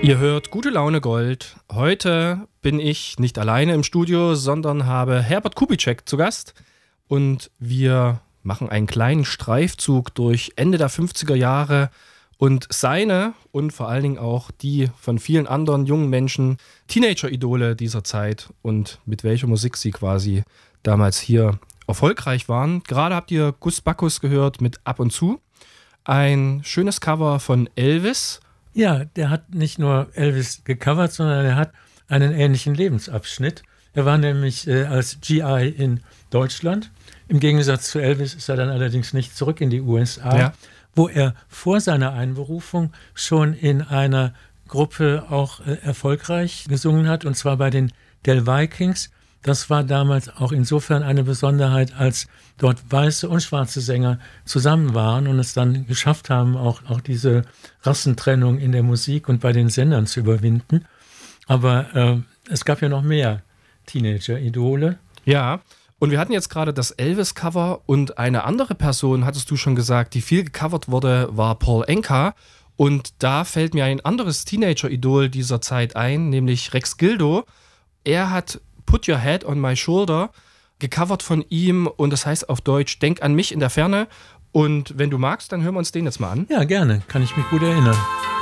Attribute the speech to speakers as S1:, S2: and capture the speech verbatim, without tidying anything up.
S1: Ihr hört Gute Laune Gold. Heute bin ich nicht alleine im Studio, sondern habe Herbert Kubitschek zu Gast. Und wir machen einen kleinen Streifzug durch Ende der fünfziger Jahre und seine und vor allen Dingen auch die von vielen anderen jungen Menschen Teenager-Idole dieser Zeit und mit welcher Musik sie quasi damals hier erfolgreich waren. Gerade habt ihr Gus Backus gehört mit Ab und zu. Ein schönes Cover von Elvis.
S2: Ja, der hat nicht nur Elvis gecovert, sondern er hat einen ähnlichen Lebensabschnitt. Er war nämlich äh, als G I in Deutschland. Im Gegensatz zu Elvis ist er dann allerdings nicht zurück in die U S A, ja. wo er vor seiner Einberufung schon in einer Gruppe auch äh, erfolgreich gesungen hat, und zwar bei den Del Vikings. Das war damals auch insofern eine Besonderheit, als dort weiße und schwarze Sänger zusammen waren und es dann geschafft haben, auch, auch diese Rassentrennung in der Musik und bei den Sendern zu überwinden. Aber äh, es gab ja noch mehr Teenager-Idole.
S1: Ja, und wir hatten jetzt gerade das Elvis-Cover und eine andere Person, hattest du schon gesagt, die viel gecovert wurde, war Paul Anka. Und da fällt mir ein anderes Teenager-Idol dieser Zeit ein, nämlich Rex Gildo. Er hat Put Your Head on My Shoulder gecovert von ihm, und das heißt auf Deutsch Denk an mich in der Ferne. Und wenn du magst, dann hören wir uns den jetzt mal an.
S2: Ja, gerne. Kann ich mich gut erinnern.